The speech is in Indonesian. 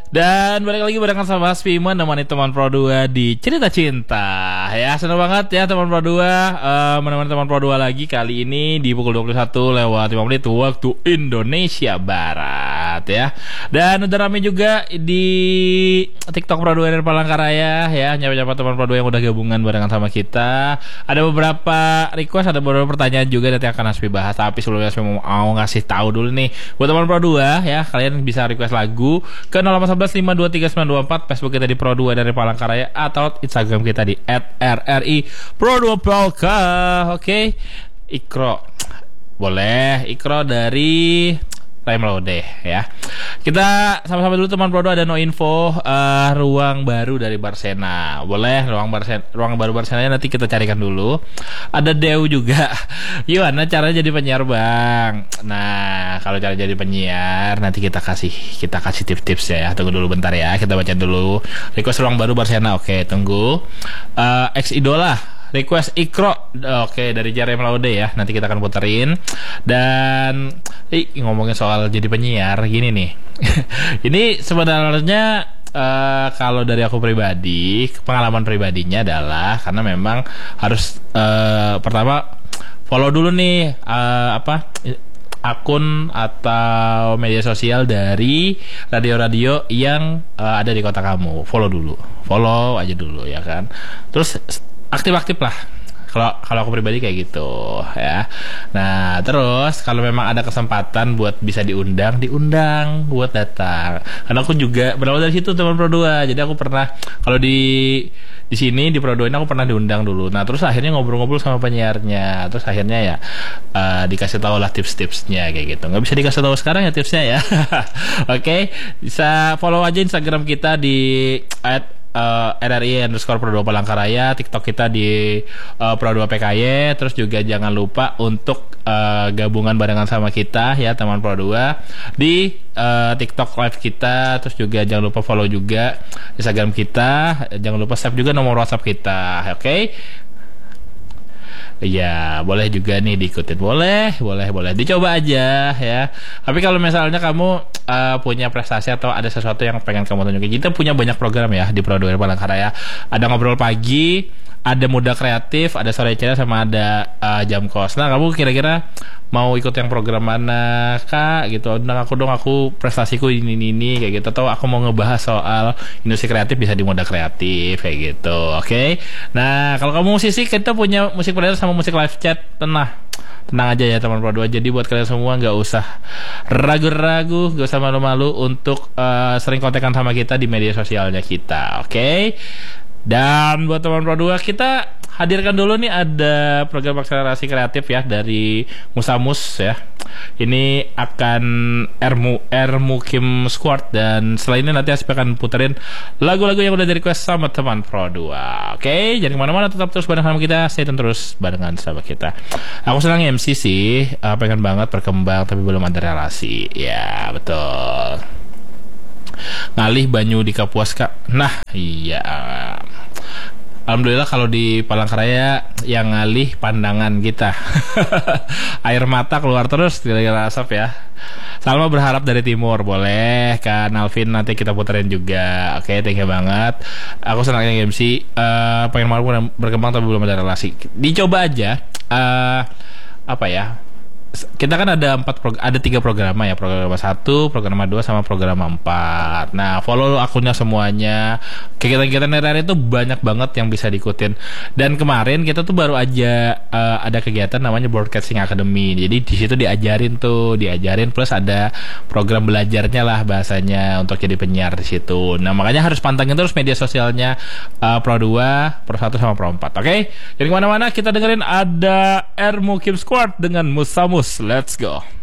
Dan balik lagi barengan sama Mas Fima, nemani teman Pro 2 di Cerita Cinta. Ya, senang banget ya teman Pro 2 menemani teman Pro 2 lagi kali ini di pukul 21:05 waktu Indonesia Barat ya. Dan udah rame juga di TikTok Pro 2 dari Palangkaraya ya, nyapa-nyapa teman Pro 2 yang udah gabungan barengan sama kita. Ada beberapa request, ada beberapa pertanyaan juga nanti akan Hasbi bahas. Tapi sebelumnya Hasbi mau ngasih tahu dulu nih buat teman Pro 2 ya, kalian bisa request lagu ke 0811-523-924, Facebook kita di Pro 2 dari Palangkaraya, atau Instagram kita di @rri_pro2polka. Oke. Ikro. Boleh Ikro dari Time Lode ya. Kita sama-sama dulu teman Pro 2, ada no info ruang baru dari Barsena. Boleh ruang baru Barsena nanti kita carikan dulu. Ada Dew juga. Gimana caranya jadi penyiar, Bang? Nah, kalau cara jadi penyiar nanti kita kasih tips-tips ya. Tunggu dulu bentar ya. Kita baca dulu request ruang baru Barsena. Oke, tunggu. Ex idola request Ikro, oke, dari Jerem Laude ya. Nanti kita akan puterin. Dan ngomongin soal jadi penyiar, gini nih. Ini sebenarnya kalau dari aku pribadi, pengalaman pribadinya adalah karena memang harus pertama follow dulu nih akun atau media sosial dari radio-radio yang ada di kota kamu. Follow aja dulu ya kan. Terus aktif-aktif lah. Kalau aku pribadi kayak gitu ya. Nah, terus kalau memang ada kesempatan buat bisa diundang buat datang. Karena aku juga berawal dari situ teman Pro 2. Jadi aku pernah kalau di sini di Pro 2 ini aku pernah diundang dulu. Nah, terus akhirnya ngobrol-ngobrol sama penyiarnya. Terus akhirnya ya dikasih tahu lah tips-tipsnya kayak gitu. Nggak bisa dikasih tahu sekarang ya tipsnya ya. Oke, bisa follow aja Instagram kita di @RRI_Pro2 Palangkaraya, TikTok kita di Pro 2 PKY. Terus juga jangan lupa untuk gabungan barengan sama kita ya teman Pro 2 di TikTok live kita. Terus juga jangan lupa follow juga Instagram kita. Jangan lupa save juga nomor WhatsApp kita. Oke? Ya, boleh juga nih diikutin. Boleh dicoba aja ya. Tapi kalau misalnya kamu punya prestasi atau ada sesuatu yang pengen kamu tunjukin, kita punya banyak program ya di Pro 2 Palangkaraya. Ada ngobrol pagi, ada muda kreatif, ada sore cerita, sama ada jam kos. Nah, kamu kira-kira mau ikut yang program mana kak gitu? Undang aku dong, aku prestasiku ini kayak gitu. Atau aku mau ngebahas soal industri kreatif, bisa di muda kreatif kayak gitu. Oke. Nah, kalau kamu musisi, kita punya musik player sama musik live chat. Tenang aja ya teman Pro 2. Jadi buat kalian semua nggak usah ragu-ragu, nggak usah malu-malu untuk sering kontekan sama kita di media sosialnya kita. Oke. Dan buat teman Pro 2, kita hadirkan dulu nih ada program akselerasi kreatif ya dari Musamus ya. Ini akan Ermukim Squad, dan setelah ini nanti Aspi akan puterin lagu-lagu yang udah di request sama teman Pro 2. Oke, jangan kemana-mana, tetap terus bareng sama kita, stay tune terus barengan sama kita. Aku senang MC sih, pengen banget berkembang tapi belum ada relasi. Ya betul. Ngalih banyu di Kapuas kak. Nah iya, alhamdulillah kalau di Palangkaraya yang ngalih pandangan kita. Air mata keluar terus gara-gara asap ya. Salma berharap dari timur. Boleh kan Alvin, nanti kita puterin juga. Oke, thank you banget. Aku senang yang MC, pengen mau berkembang tapi belum ada relasi. Dicoba aja. Apa ya, kita kan ada 3 program ya, program 1, program 2 sama program 4. Nah, follow akunnya semuanya. Kegiatan-kegiatan RRI itu banyak banget yang bisa diikutin. Dan kemarin kita tuh baru aja ada kegiatan namanya Broadcasting Academy. Jadi di situ diajarin plus ada program belajarnya lah bahasanya untuk jadi penyiar di situ. Nah, makanya harus pantengin terus media sosialnya Pro 2, Pro 1 sama Pro 4. Oke? Jadi kemana-mana, kita dengerin ada Ermukim Squad dengan Musamus. Let's go.